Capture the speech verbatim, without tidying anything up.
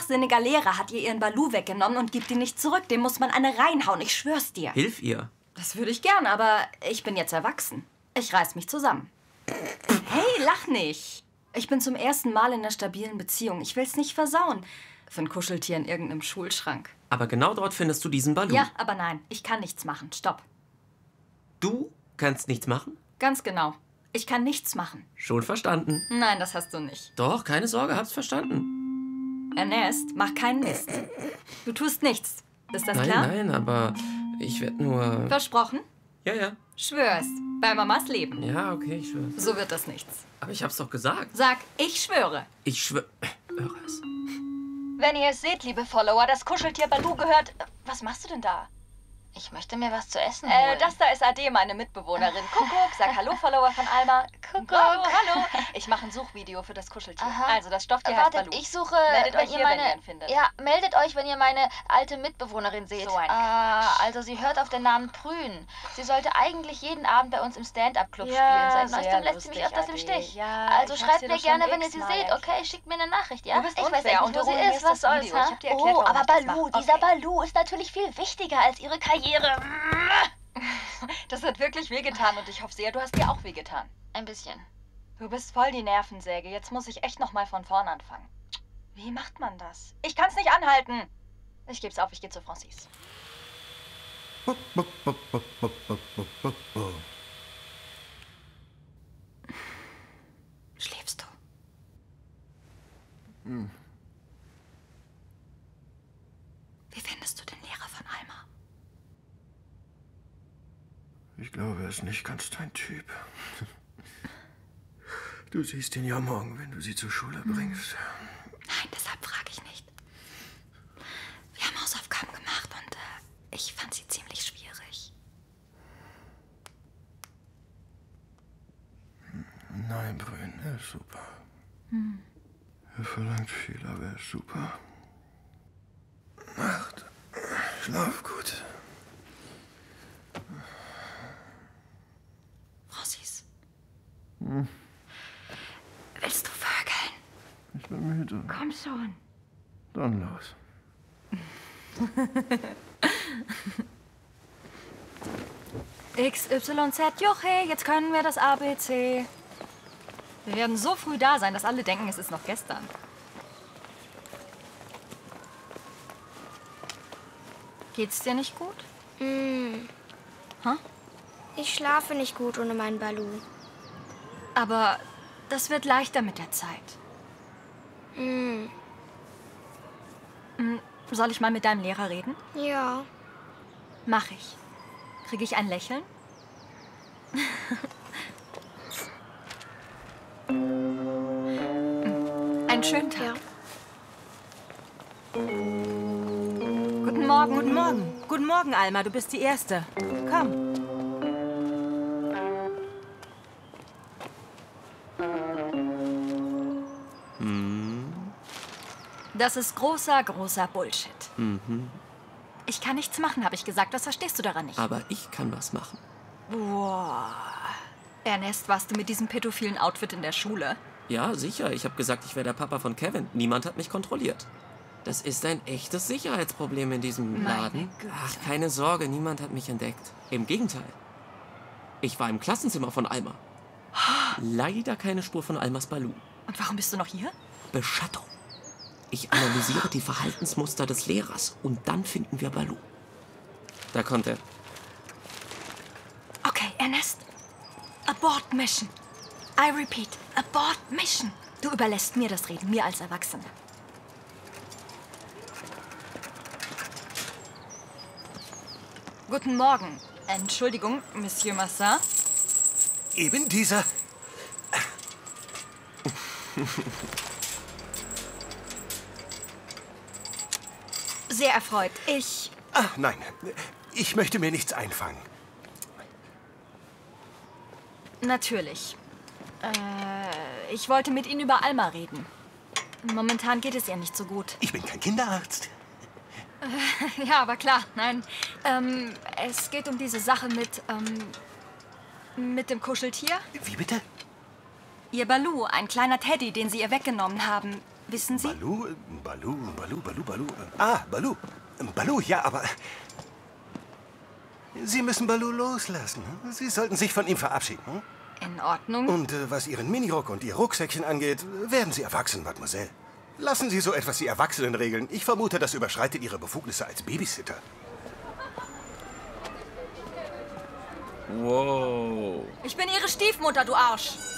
schwachsinniger Lehrer hat ihr ihren Balu weggenommen und gibt ihn nicht zurück. Dem muss man eine reinhauen, ich schwör's dir. Hilf ihr. Das würde ich gern, aber ich bin jetzt erwachsen. Ich reiß mich zusammen. Hey, lach nicht. Ich bin zum ersten Mal in einer stabilen Beziehung. Ich will's nicht versauen. Für ein Kuscheltier in irgendeinem Schulschrank. Aber genau dort findest du diesen Balu. Ja, aber nein, ich kann nichts machen. Stopp. Du kannst nichts machen? Ganz genau. Ich kann nichts machen. Schon verstanden. Nein, das hast du nicht. Doch, keine Sorge, hab's verstanden. Ernest, mach keinen Mist. Du tust nichts. Ist das nein, klar? Nein, nein, aber ich werde nur... Versprochen? Ja, ja. Schwör's. Bei Mamas Leben. Ja, okay, ich schwör's. So wird das nichts. Aber ich hab's doch gesagt. Sag, ich schwöre. Ich schwöre es. Wenn ihr es seht, liebe Follower, das Kuscheltier Balu gehört... Was machst du denn da? Ich möchte mir was zu essen Äh, holen. das da ist Ade, meine Mitbewohnerin. Kuckuck, sag Hallo, Follower von Alma. Kuckuck. Bravo, hallo. Ich mache ein Suchvideo für das Kuscheltier. Aha. Also, das Stofftier heißt Wartet, Balu. ich suche, Meldet wenn euch ihr hier, meine, wenn ihr ihn findet. Ja, meldet euch, wenn ihr meine alte Mitbewohnerin seht. So ein ah, also sie hört auf den Namen Prün. Sie sollte eigentlich jeden Abend bei uns im Stand-Up-Club Ja, spielen. Seit sehr neuestem lässt sie mich lustig, öfters im Ade. Stich. Ja, also ich hab's schreibt dir mir doch schon gerne, wenn ihr sie x-mal seht, erklärt. okay? Schickt mir eine Nachricht, ja? Du bist ich unfair weiß echt und nicht, du wo sie ruinierst ist. Was das soll's, Video. Ich ha? hab dir erklärt, Oh, warum aber ich das Balu, mach. dieser Okay. Balu ist natürlich viel wichtiger als ihre Karriere. Das hat wirklich wehgetan und ich hoffe sehr, du hast dir auch wehgetan. Ein bisschen. Du bist voll die Nervensäge. Jetzt muss ich echt noch mal von vorn anfangen. Wie macht man das? Ich kann's nicht anhalten. Ich geb's auf, ich gehe zu Francis. Schläfst du? Hm. Wie findest du den Lehrer von Alma? Ich glaube, er ist nicht ganz dein Typ. Du siehst ihn ja morgen, wenn du sie zur Schule bringst. Nein, deshalb frage ich nicht. Wir haben Hausaufgaben gemacht und äh, ich fand sie ziemlich schwierig. Nein, Brün, er ist super. Hm. Er verlangt viel, aber er ist super. Nacht. Schlaf gut. Francis, Hm. willst du vögeln? Ich bin müde. Komm schon. Dann los. X, Y, Z, Juche, jetzt können wir das A B C. Wir werden so früh da sein, dass alle denken, es ist noch gestern. Geht's dir nicht gut? Mm. Hä? Ich schlafe nicht gut ohne meinen Balu. Aber das wird leichter mit der Zeit. Mm. Hm, Soll ich mal mit deinem Lehrer reden? Ja. Mach ich. Kriege ich ein Lächeln? Einen schönen Tag. Ja. Guten Morgen. Guten Morgen. Guten Morgen, Alma. Du bist die Erste. Komm. Das ist großer, großer Bullshit. Mhm. Ich kann nichts machen, habe ich gesagt. Was verstehst du daran nicht? Aber ich kann was machen. Boah. Ernest, warst du mit diesem pädophilen Outfit in der Schule? Ja, sicher. Ich habe gesagt, ich wäre der Papa von Kevin. Niemand hat mich kontrolliert. Das ist ein echtes Sicherheitsproblem in diesem Meine Laden. Güte. Ach, keine Sorge, niemand hat mich entdeckt. Im Gegenteil. Ich war im Klassenzimmer von Alma. Leider keine Spur von Almas Balu. Und warum bist du noch hier? Beschattung. Ich analysiere die Verhaltensmuster des Lehrers und dann finden wir Balu. Da kommt er. Okay, Ernest. Abort Mission. I repeat, abort Mission. Du überlässt mir das Reden, mir als Erwachsene. Guten Morgen. Entschuldigung, Monsieur Massin. Eben dieser. Sehr erfreut. Ich... Ah, nein. Ich möchte mir nichts einfangen. Natürlich. Äh, ich wollte mit Ihnen über Alma reden. Momentan geht es ihr nicht so gut. Ich bin kein Kinderarzt. Äh, ja, aber klar, nein. Ähm, es geht um diese Sache mit, ähm, mit dem Kuscheltier. Wie bitte? Ihr Balu, ein kleiner Teddy, den Sie ihr weggenommen haben. Wissen Sie? Baloo, Baloo, Baloo, Baloo, Baloo. Ah, Baloo. Baloo, ja, aber... Sie müssen Baloo loslassen. Sie sollten sich von ihm verabschieden. In Ordnung. Und äh, was Ihren Minirock und Ihr Rucksäckchen angeht, werden Sie erwachsen, Mademoiselle. Lassen Sie so etwas die Erwachsenen regeln. Ich vermute, das überschreitet Ihre Befugnisse als Babysitter. Wow. Ich bin Ihre Stiefmutter, du Arsch.